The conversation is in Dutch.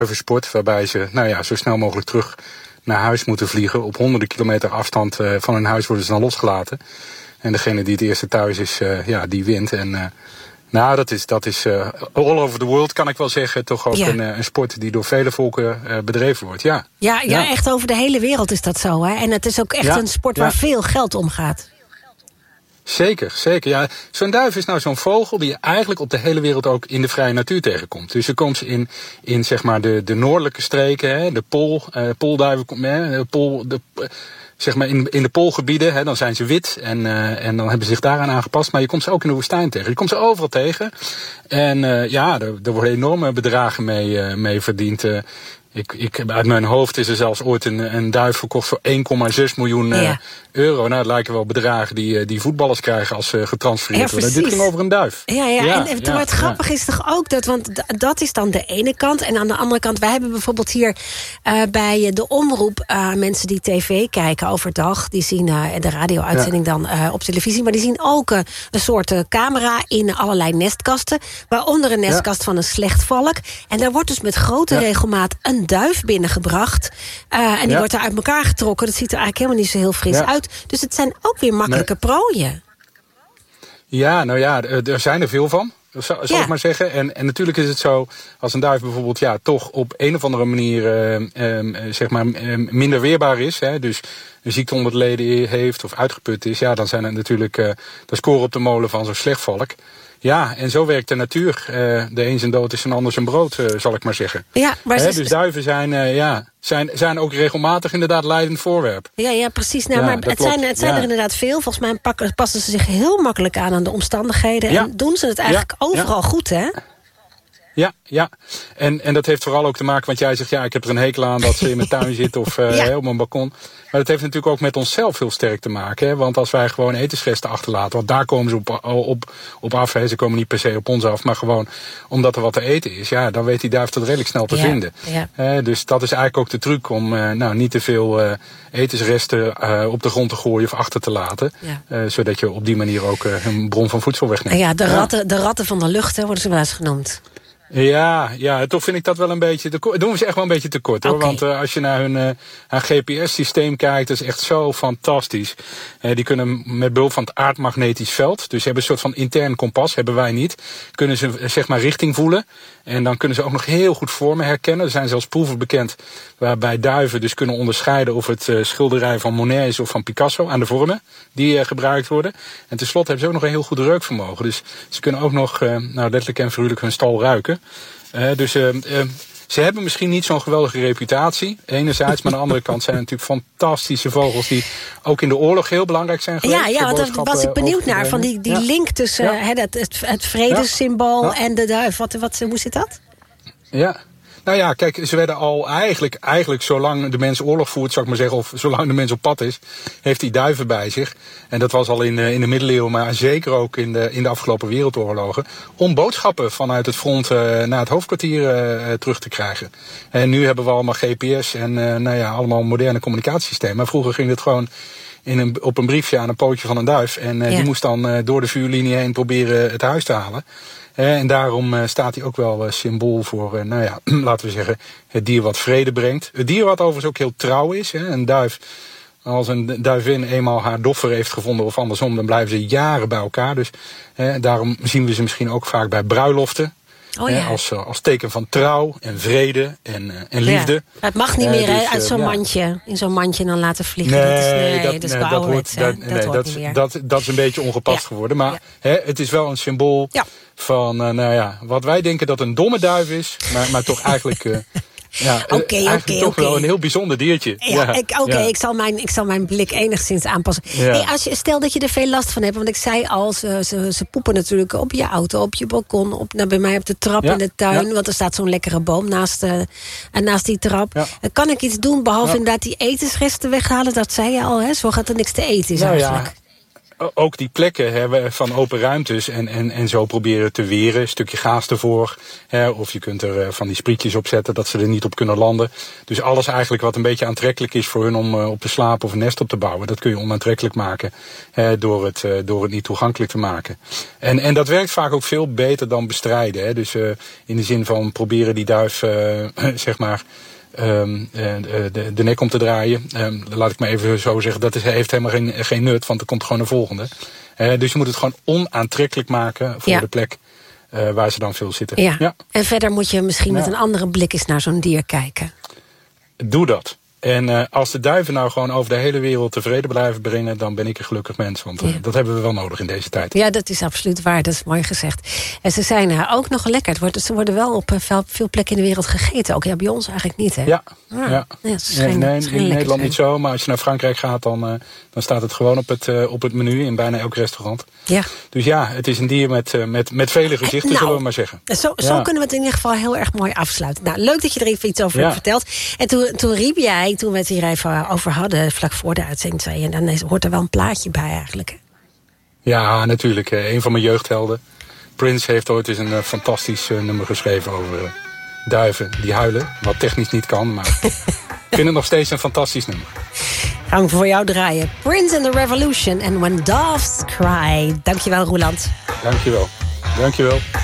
duivensport, waarbij ze zo snel mogelijk terug naar huis moeten vliegen. Op honderden kilometer afstand van hun huis worden ze dan losgelaten. En degene die het eerste thuis is, die wint. En dat is all over the world, kan ik wel zeggen. Toch ook een sport die door vele volken bedreven wordt, ja. Ja, echt over de hele wereld is dat zo, hè? En het is ook echt een sport waar veel geld om gaat. Zeker. Ja. Zo'n duif is nou zo'n vogel die je eigenlijk op de hele wereld ook in de vrije natuur tegenkomt. Dus je komt ze in zeg maar de noordelijke streken, hè, de poolduiven, zeg maar in de poolgebieden, hè, dan zijn ze wit en dan hebben ze zich daaraan aangepast. Maar je komt ze ook in de woestijn tegen. Je komt ze overal tegen. En er worden enorme bedragen mee verdiend. Ik uit mijn hoofd is er zelfs ooit een duif verkocht voor 1,6 miljoen euro. Nou, dat lijken wel bedragen die voetballers krijgen als ze getransfereerd worden. Dit ging over een duif. En het grappige is toch ook want dat is dan de ene kant. En aan de andere kant, wij hebben bijvoorbeeld hier bij de omroep mensen die tv kijken overdag. Die zien de radio-uitzending dan op televisie. Maar die zien ook een soort camera in allerlei nestkasten. Waaronder een nestkast van een slechtvalk. En daar wordt dus met grote regelmaat een duif binnengebracht. En die wordt er uit elkaar getrokken. Dat ziet er eigenlijk helemaal niet zo heel fris uit. Dus het zijn ook weer makkelijke prooien. Ja, er zijn er veel van. Zal ik maar zeggen. En natuurlijk is het zo, als een duif bijvoorbeeld toch op een of andere manier minder weerbaar is. Hè, dus een ziekte onder de leden heeft of uitgeput is. Ja, dan zijn het natuurlijk de score op de molen van zo'n slechtvalk. Ja, en zo werkt de natuur. De een zijn dood is een ander zijn brood, zal ik maar zeggen. Ja, maar dus duiven zijn ook regelmatig inderdaad leidend voorwerp. Ja, precies. Nou, maar het zijn er inderdaad veel. Volgens mij passen ze zich heel makkelijk aan de omstandigheden. En doen ze het eigenlijk overal goed, hè? Ja. En dat heeft vooral ook te maken, want jij zegt, ik heb er een hekel aan dat ze in mijn tuin zit of op mijn balkon. Maar dat heeft natuurlijk ook met onszelf heel sterk te maken. Hè? Want als wij gewoon etensresten achterlaten, want daar komen ze op af. Hè? Ze komen niet per se op ons af, maar gewoon omdat er wat te eten is. Ja, dan weet die duif dat redelijk snel te vinden. Ja. Dus dat is eigenlijk ook de truc om niet te veel etensresten op de grond te gooien of achter te laten. Ja. Zodat je op die manier ook een bron van voedsel wegneemt. Ja, de ratten van de lucht worden ze wel eens genoemd. Ja, toch vind ik dat wel een beetje tekort. Doen we ze echt wel een beetje tekort, hoor. Okay. Want als je naar hun GPS-systeem kijkt, dat is echt zo fantastisch. Die kunnen met behulp van het aardmagnetisch veld, dus ze hebben een soort van intern kompas, hebben wij niet. Kunnen ze zeg maar richting voelen. En dan kunnen ze ook nog heel goed vormen herkennen. Er zijn zelfs proeven bekend waarbij duiven dus kunnen onderscheiden of het schilderij van Monet is of van Picasso aan de vormen die gebruikt worden. En tenslotte hebben ze ook nog een heel goed reukvermogen. Dus ze kunnen ook nog letterlijk en figuurlijk hun stal ruiken. Ze hebben misschien niet zo'n geweldige reputatie, enerzijds, maar aan de andere kant zijn het natuurlijk fantastische vogels die ook in de oorlog heel belangrijk zijn geweest. Ja, want daar was ik benieuwd naar, van die link tussen het vredessymbool en de duif. Hoe zit dat? Ja. Nou ja, kijk, ze werden al eigenlijk zolang de mens oorlog voert, zou ik maar zeggen, of zolang de mens op pad is, heeft hij duiven bij zich. En dat was al in de middeleeuwen, maar zeker ook in de afgelopen wereldoorlogen, om boodschappen vanuit het front naar het hoofdkwartier terug te krijgen. En nu hebben we allemaal GPS en allemaal moderne communicatiesystemen. Maar vroeger ging het gewoon op een briefje aan een pootje van een duif. En die moest dan door de vuurlinie heen proberen het huis te halen. En daarom staat hij ook wel symbool voor, laten we zeggen, het dier wat vrede brengt. Het dier wat overigens ook heel trouw is. Hè. Een duif, als een duivin eenmaal haar doffer heeft gevonden of andersom, dan blijven ze jaren bij elkaar. Dus daarom zien we ze misschien ook vaak bij bruiloften. Als teken van trouw en vrede en liefde. Ja. Het mag niet meer uit zo'n mandje, in zo'n mandje dan laten vliegen. Dat is een beetje ongepast geworden. Maar het is wel een symbool van wat wij denken dat een domme duif is. Maar toch eigenlijk... toch wel een heel bijzonder diertje. Ik zal mijn blik enigszins aanpassen. Ja. Hey, stel dat je er veel last van hebt. Want ik zei al, ze poepen natuurlijk op je auto, op je balkon, bij mij op de trap in de tuin. Ja. Want er staat zo'n lekkere boom naast die trap. Ja. Kan ik iets doen behalve inderdaad die etensresten weghalen? Dat zei je al, hè? Zorg dat er niks te eten is eigenlijk. ook die plekken hebben van open ruimtes en zo proberen te weren. Een stukje gaas ervoor. Of je kunt er van die sprietjes op zetten dat ze er niet op kunnen landen. Dus alles eigenlijk wat een beetje aantrekkelijk is voor hun om op te slapen of een nest op te bouwen. Dat kun je onaantrekkelijk maken door het niet toegankelijk te maken. En dat werkt vaak ook veel beter dan bestrijden. Hè. Dus in de zin van proberen die duif zeg maar de nek om te draaien. Laat ik maar even zo zeggen, dat heeft helemaal geen nut, want er komt gewoon een volgende. Dus je moet het gewoon onaantrekkelijk maken voor de plek waar ze dan veel zitten. Ja. En verder moet je misschien met een andere blik eens naar zo'n dier kijken. Doe dat. En als de duiven nou gewoon over de hele wereld tevreden blijven brengen, dan ben ik een gelukkig mens. Want dat hebben we wel nodig in deze tijd. Ja, dat is absoluut waar. Dat is mooi gezegd. En ze zijn ook nog lekker. Ze worden wel op veel plekken in de wereld gegeten. Ook bij ons eigenlijk niet, hè? Ja. Nee, in Nederland niet zo. Maar als je naar Frankrijk gaat, dan staat het gewoon op het menu in bijna elk restaurant. Ja. Dus ja, het is een dier met vele gezichten, zullen we maar zeggen. Zo kunnen we het in ieder geval heel erg mooi afsluiten. Nou, leuk dat je er even iets over hebt verteld. En toen riep jij, toen we het hier even over hadden, vlak voor de uitzending 2, en dan hoort er wel een plaatje bij eigenlijk. Hè? Ja, natuurlijk. Een van mijn jeugdhelden. Prince heeft ooit eens een fantastisch nummer geschreven over duiven die huilen. Wat technisch niet kan, maar ik vind het nog steeds een fantastisch nummer. Gaan we voor jou draaien. Prince and the Revolution and When Doves Cry. Dankjewel, Roeland. Dankjewel.